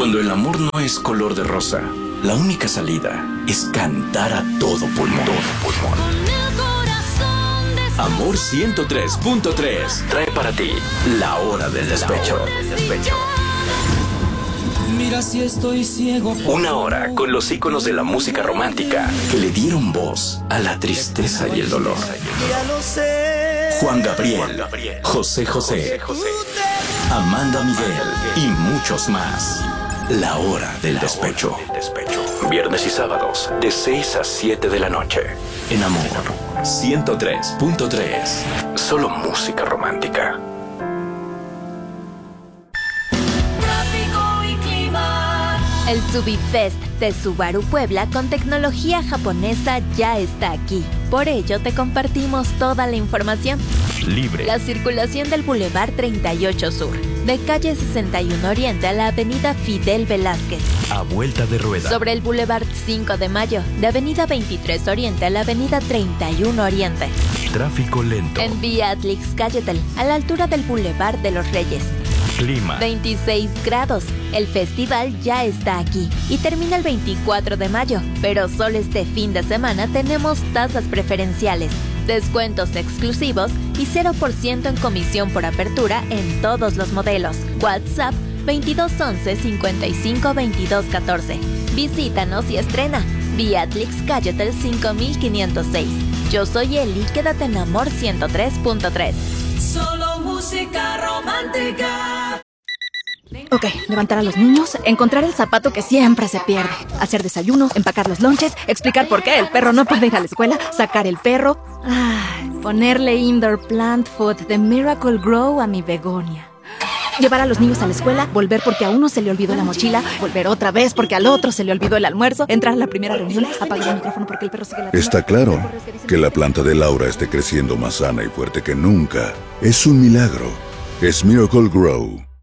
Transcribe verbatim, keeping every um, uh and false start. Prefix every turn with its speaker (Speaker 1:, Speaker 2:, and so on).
Speaker 1: Cuando el amor no es color de rosa, la única salida es cantar a todo pulmón. Todo pulmón. Amor ciento tres punto tres trae para ti La Hora del Despecho.
Speaker 2: Mira si estoy ciego.
Speaker 1: Una hora con los íconos de la música romántica que le dieron voz a la tristeza y el dolor. Juan Gabriel, José José, Amanda Miguel y muchos más. La Hora del Despecho. Viernes y sábados de seis a siete de la noche. En Amor ciento tres punto tres. Solo música romántica.
Speaker 3: El Subifest de Subaru Puebla con tecnología japonesa ya está aquí. Por ello te compartimos toda la información.
Speaker 4: Libre.
Speaker 3: La circulación del Boulevard treinta y ocho Sur, de calle sesenta y uno Oriente a la avenida Fidel Velázquez.
Speaker 4: A vuelta de rueda.
Speaker 3: Sobre el Boulevard cinco de Mayo, de avenida veintitrés Oriente a la avenida treinta y uno Oriente.
Speaker 4: Tráfico lento.
Speaker 3: En vía Atlix-Cayetel, a la altura del Boulevard de los Reyes.
Speaker 4: Clima.
Speaker 3: veintiséis grados. El festival ya está aquí y termina el veinticuatro de mayo, pero solo este fin de semana tenemos tasas preferenciales, descuentos exclusivos y cero por ciento en comisión por apertura en todos los modelos. WhatsApp veintidós once cincuenta y cinco veintidós catorce. Visítanos y estrena. Vía Atlix-Cayetel cinco mil quinientos seis. Yo soy Eli, quédate en Amor ciento tres punto tres.
Speaker 2: Solo música romántica.
Speaker 5: Ok, levantar a los niños, encontrar el zapato que siempre se pierde, hacer desayuno, empacar los lonches, explicar por qué el perro no puede ir a la escuela, sacar el perro, ay, ponerle indoor plant food de Miracle Grow a mi begonia. Llevar a los niños a la escuela, volver porque a uno se le olvidó la mochila, volver otra vez porque al otro se le olvidó el almuerzo, entrar a la primera reunión, apagar el micrófono porque el perro sigue la...
Speaker 6: Está claro que la planta de Laura esté creciendo más sana y fuerte que nunca. Es un milagro. Es Miracle Grow.